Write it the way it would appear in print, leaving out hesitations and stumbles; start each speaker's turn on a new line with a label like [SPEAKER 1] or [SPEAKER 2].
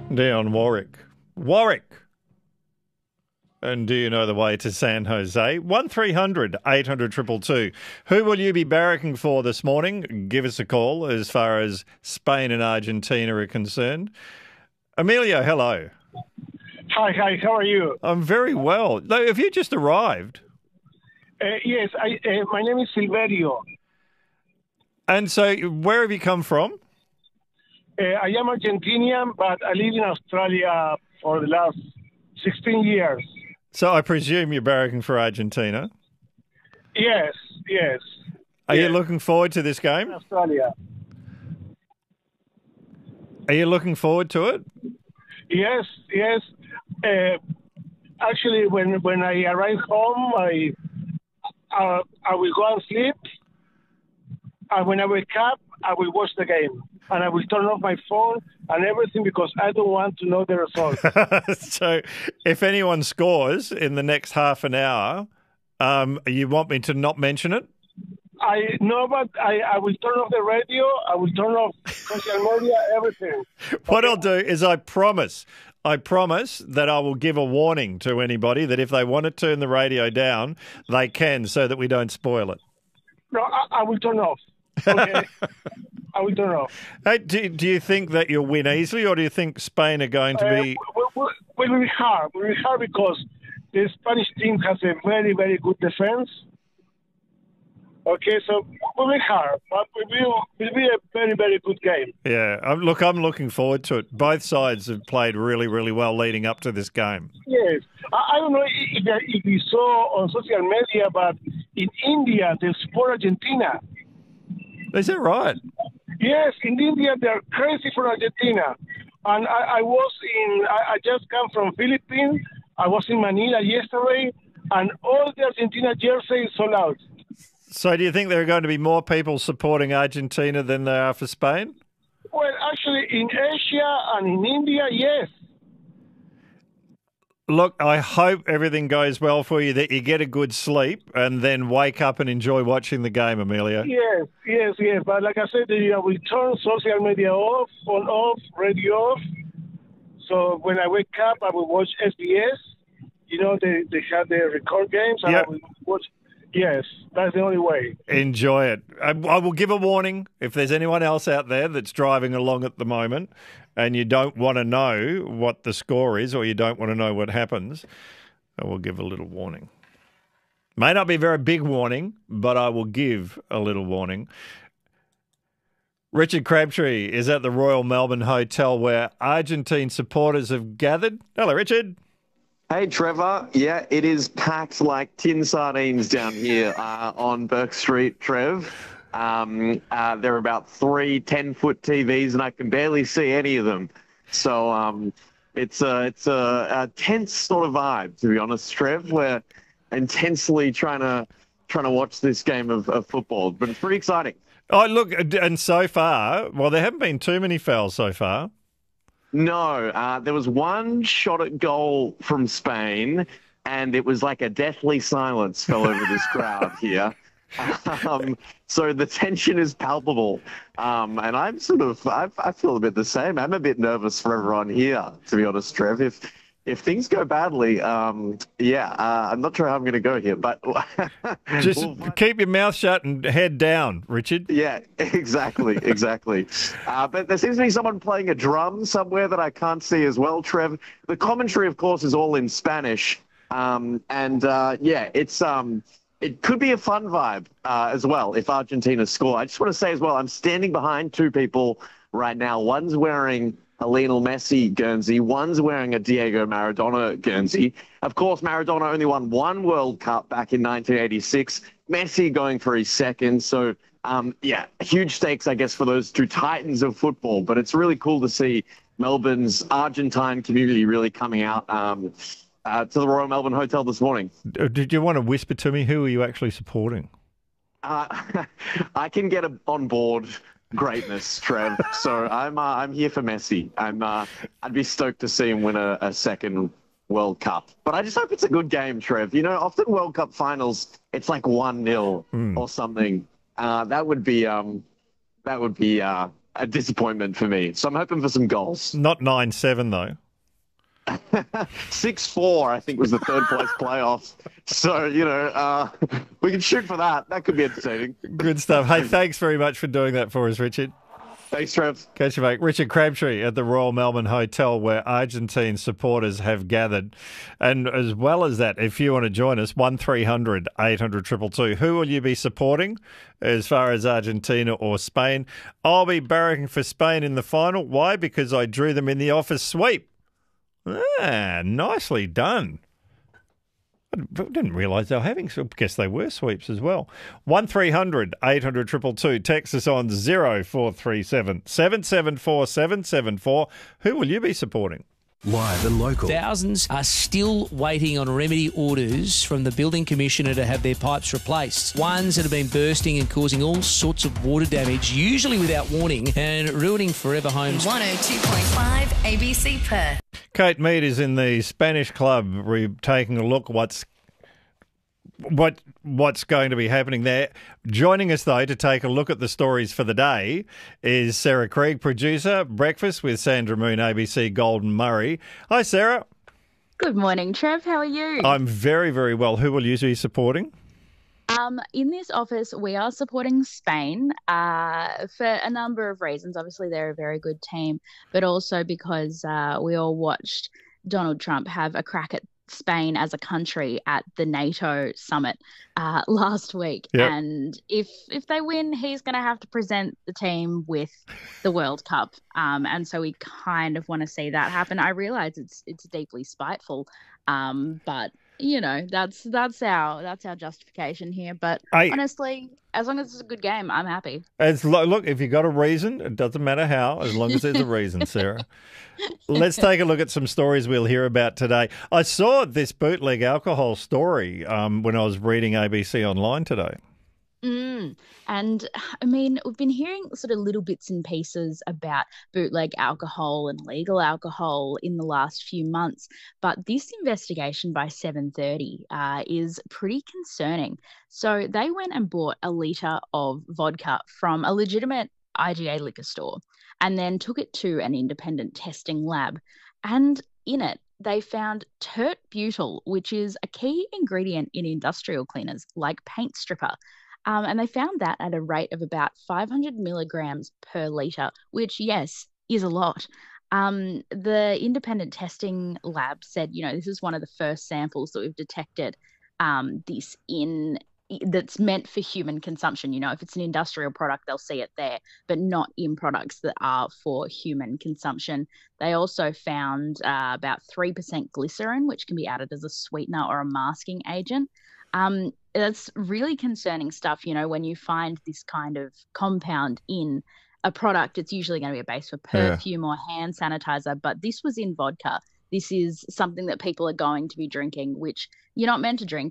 [SPEAKER 1] Dion Warwick. Warwick. And do you know the way to San Jose? 1300 800 222. Who will you be barracking for this morning? Give us a call as far as Spain and Argentina are concerned. Emilio, hello.
[SPEAKER 2] Hi, how are you?
[SPEAKER 1] I'm very well. Though, have you just arrived?
[SPEAKER 2] Yes, my name is Silverio.
[SPEAKER 1] And so where have you come from?
[SPEAKER 2] I am Argentinian, but I live in Australia for the last 16 years.
[SPEAKER 1] So I presume you're barracking for Argentina?
[SPEAKER 2] Yes.
[SPEAKER 1] Are you looking forward to this game?
[SPEAKER 2] Australia.
[SPEAKER 1] Are you looking forward to it?
[SPEAKER 2] Yes. Actually, when I arrive home, I will go and sleep. And when I wake up, I will watch the game. And I will turn off my phone and everything because I don't want to know the result.
[SPEAKER 1] So if anyone scores in the next half an hour, you want me to not mention it?
[SPEAKER 2] I know, but I will turn off the radio. I will turn off social media, everything.
[SPEAKER 1] What I'll do is I promise that I will give a warning to anybody that if they want to turn the radio down, they can so that we don't spoil it.
[SPEAKER 2] No, I will turn off. Okay. I will turn off.
[SPEAKER 1] Hey, do you think that you'll win easily, or do you think Spain are going to be...
[SPEAKER 2] Will be hard. Will be hard because the Spanish team has a very, very good defense. Okay, so will be hard, but will be a very, very good game.
[SPEAKER 1] Yeah, I'm looking forward to it. Both sides have played really, really well leading up to this game.
[SPEAKER 2] Yes. I don't know if you saw on social media, but in India, they support Argentina.
[SPEAKER 1] Is that right?
[SPEAKER 2] Yes, in India, they're crazy for Argentina. And I just come from Philippines. I was in Manila yesterday, and all the Argentina jerseys sold out.
[SPEAKER 1] So do you think there are going to be more people supporting Argentina than there are for Spain?
[SPEAKER 2] Well, actually, in Asia and in India, yes.
[SPEAKER 1] Look, I hope everything goes well for you, that you get a good sleep and then wake up and enjoy watching the game, Emilio.
[SPEAKER 2] Yes. But like I said, we turn social media off, phone off, radio off. So when I wake up, I will watch SBS. You know, they have the record games, and I will watch. Yes, that's the only way.
[SPEAKER 1] Enjoy it. I will give a warning if there's anyone else out there that's driving along at the moment and you don't want to know what the score is or you don't want to know what happens, I will give a little warning. May not be a very big warning, but I will give a little warning. Richard Crabtree is at the Royal Melbourne Hotel where Argentine supporters have gathered. Hello, Richard.
[SPEAKER 3] Hey, Trevor. Yeah, it is packed like tin sardines down here on Burke Street, Trev. There are about 3 10-foot TVs, and I can barely see any of them. So it's a tense sort of vibe, to be honest, Trev. We're intensely trying to watch this game of football, but it's pretty exciting.
[SPEAKER 1] Oh, look, and so far, well, there haven't been too many fouls so far.
[SPEAKER 3] No, there was one shot at goal from Spain, and it was like a deathly silence fell over this crowd here. So the tension is palpable. And I'm I feel a bit the same. I'm a bit nervous for everyone here, to be honest, Trev. If things go badly, I'm not sure how I'm going to go here, but
[SPEAKER 1] just keep your mouth shut and head down, Richard.
[SPEAKER 3] Yeah, exactly. But there seems to be someone playing a drum somewhere that I can't see as well, Trev. The commentary, of course, is all in Spanish, it could be a fun vibe as well if Argentina score. I just want to say as well, I'm standing behind 2 people right now. One's wearing a Lionel Messi Guernsey. One's wearing a Diego Maradona Guernsey. Of course, Maradona only won 1 World Cup back in 1986. Messi going for his second. So, huge stakes, I guess, for those 2 titans of football. But it's really cool to see Melbourne's Argentine community really coming out to the Royal Melbourne Hotel this morning.
[SPEAKER 1] Did you want to whisper to me who are you actually supporting?
[SPEAKER 3] I can get on board greatness, Trev. So I'm here for Messi. I'd be stoked to see him win a second World Cup. But I just hope it's a good game, Trev. You know, often World Cup finals, it's like 1-0 or something. That would be a disappointment for me. So I'm hoping for some goals.
[SPEAKER 1] Not 9-7 though.
[SPEAKER 3] 6-4, I think, was the third place playoff. So, we can shoot for that. That could be entertaining.
[SPEAKER 1] Good stuff. Hey, thanks very much for doing that for us, Richard.
[SPEAKER 3] Thanks, Trev.
[SPEAKER 1] Catch you, mate. Richard Crabtree at the Royal Melbourne Hotel, where Argentine supporters have gathered. And as well as that, if you want to join us, 1300 800 222. Who will you be supporting as far as Argentina or Spain? I'll be barracking for Spain in the final. Why? Because I drew them in the office sweep. Nicely done. I didn't realise they were having, so I guess they were sweeps as well. 1300 800 222. Text us on 0437 774 774. Who will you be supporting?
[SPEAKER 4] Live and local.
[SPEAKER 5] Thousands are still waiting on remedy orders from the Building Commissioner to have their pipes replaced. Ones that have been bursting and causing all sorts of water damage, usually without warning, and ruining forever homes.
[SPEAKER 6] 102.5 ABC Perth.
[SPEAKER 1] Kate Mead is in the Spanish club. We're taking a look what's going to be happening there. Joining us, though, to take a look at the stories for the day is Sarah Krieg, producer, Breakfast with Sandra Moon, ABC Golden Murray. Hi, Sarah.
[SPEAKER 7] Good morning, Trev. How are you?
[SPEAKER 1] I'm very, very well. Who will you be supporting?
[SPEAKER 7] In this office, we are supporting Spain for a number of reasons. Obviously, they're a very good team, but also because we all watched Donald Trump have a crack at Spain as a country at the NATO summit last week.
[SPEAKER 1] Yep.
[SPEAKER 7] And if they win, he's going to have to present the team with the World Cup. And so we kind of want to see that happen. I realize it's deeply spiteful, but that's our justification here. But honestly, as long as it's a good game, I'm happy.
[SPEAKER 1] Look, if you got a reason, it doesn't matter how, as long as there's a reason, Sarah. Let's take a look at some stories we'll hear about today. I saw this bootleg alcohol story when I was reading ABC Online today.
[SPEAKER 7] And I mean, we've been hearing sort of little bits and pieces about bootleg alcohol and legal alcohol in the last few months, but this investigation by 7:30 is pretty concerning. So they went and bought a litre of vodka from a legitimate IGA liquor store and then took it to an independent testing lab. And in it, they found tert-butyl, which is a key ingredient in industrial cleaners like paint stripper. And they found that at a rate of about 500 milligrams per litre, which, yes, is a lot. The independent testing lab said, this is one of the first samples that we've detected this in that's meant for human consumption. If it's an industrial product, they'll see it there, but not in products that are for human consumption. They also found about 3% glycerin, which can be added as a sweetener or a masking agent. That's really concerning stuff. When you find this kind of compound in a product, it's usually going to be a base for perfume or hand sanitizer, but this was in vodka. This is something that people are going to be drinking, which you're not meant to drink